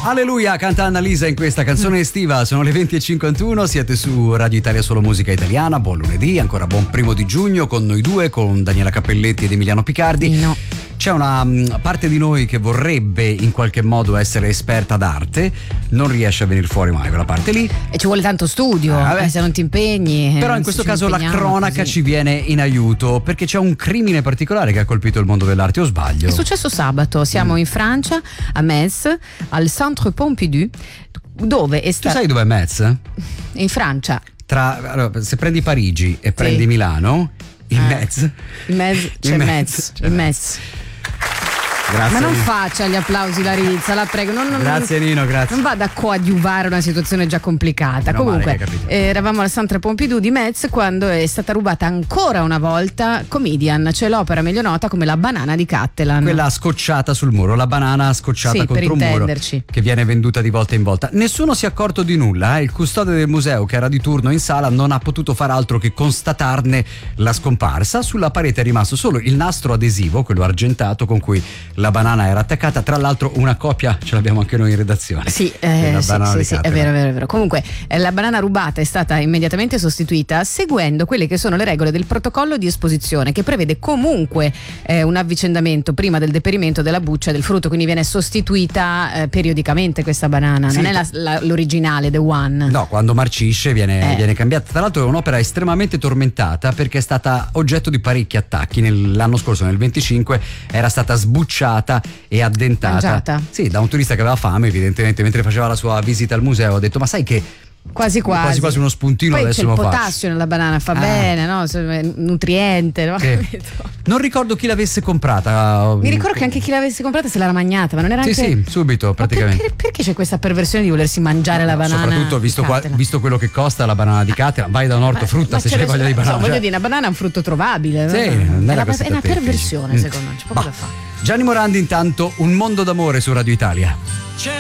Alleluia, canta Annalisa in questa canzone estiva. Sono le 20:51, siete su Radio Italia Solo Musica Italiana. Buon lunedì, ancora buon 1 giugno con noi due, con Daniela Cappelletti ed Emiliano Picardi. No. C'è una parte di noi che vorrebbe in qualche modo essere esperta d'arte, non riesce a venire fuori mai quella parte lì. E ci vuole tanto studio, se non ti impegni. Però in questo caso la cronaca ci viene in aiuto, perché c'è un crimine particolare che ha colpito il mondo dell'arte, o sbaglio? È successo sabato, siamo in Francia, a Metz, al Centre Pompidou, dove è stato... Tu sai dov'è Metz? In Francia. Allora, se prendi Parigi e prendi Milano, in Metz. In mezzo c'è Metz. In Metz. Grazie. Ma non faccia gli applausi Larizza, la prego. Grazie Nino, grazie. Non vada a coadiuvare una situazione già complicata. Meno Comunque, male, eravamo al Centre Pompidou di Metz quando è stata rubata ancora una volta Comedian, cioè l'opera meglio nota come La banana di Cattelan. Quella scocciata sul muro, la banana scocciata contro un muro, che viene venduta di volta in volta. Nessuno si è accorto di nulla, Il custode del museo, che era di turno in sala, non ha potuto far altro che constatarne la scomparsa. Sulla parete è rimasto solo il nastro adesivo, quello argentato, con cui la banana era attaccata. Tra l'altro una copia ce l'abbiamo anche noi in redazione. Sì, è vero. Comunque la banana rubata è stata immediatamente sostituita seguendo quelle che sono le regole del protocollo di esposizione, che prevede comunque un avvicendamento prima del deperimento della buccia del frutto, quindi viene sostituita periodicamente questa banana, non è l'originale, the one. No, quando marcisce viene cambiata. Tra l'altro è un'opera estremamente tormentata, perché è stata oggetto di parecchi attacchi. L'anno scorso, nel 25, era stata sbucciata e addentata. Mangiata. Sì, da un turista che aveva fame, evidentemente, mentre faceva la sua visita al museo. Ha detto: ma sai che quasi uno spuntino. Poi adesso c'è il lo faccio. potassio nella banana, fa bene, no? Nutriente, no? Non ricordo chi l'avesse comprata. Mi ricordo che anche chi l'avesse comprata se l'era mangiata, ma non era Sì, subito, praticamente. Perché c'è questa perversione di volersi mangiare la banana? Soprattutto visto quello che costa la banana di Cattelan, vai da un ortofrutta se c'hai voglia di banana. Voglio dire, una banana è un frutto trovabile. Sì, è una perversione, secondo me. C'è poco da fare. Gianni Morandi, intanto, Un mondo d'amore su Radio Italia.